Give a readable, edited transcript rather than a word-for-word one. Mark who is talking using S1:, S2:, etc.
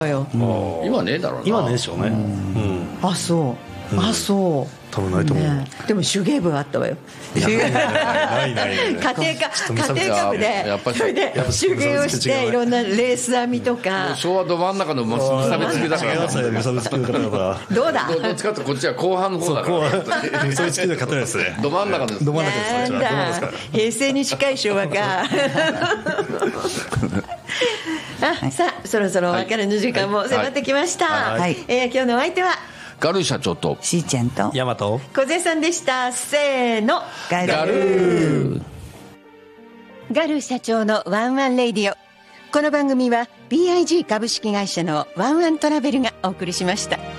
S1: よ。
S2: 今ねえだろうな。
S3: 今ねえでしょうね。
S1: あ、そう、あ、そう。
S3: 多分ないと思う。
S1: でも手芸部あったわよ。
S3: ない
S1: 家庭科部でそれで手芸をしていろんなレース編みとか。
S2: 昭和ど真ん中の無差別級だから。
S3: 無差別級の方々。
S1: どうだ。
S2: どっちかってこっちは後半の方だから。
S3: 無差別級で勝てないですね。
S2: ど真ん中です。
S3: ど真ん中です。
S1: なんだ。平成に近い昭和か。さあそろそろお別れの時間も迫ってきました。今日のお相手は
S2: ガル社長と
S4: しーちゃんと
S3: ヤマト
S1: 小瀬さんでした。せーの、
S4: ガ
S1: ル社長のワンワンレディオ。この番組は BIG 株式会社のワンワントラベルがお送りしました。